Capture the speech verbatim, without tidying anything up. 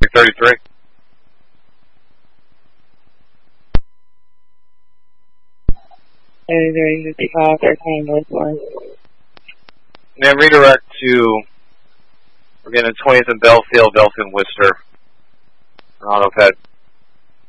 thirty-three. thirty-three fifty-five, thirteen Northwest. Then redirect to, we're getting twentieth and Belfield, Belfield and Worcester. Auto pad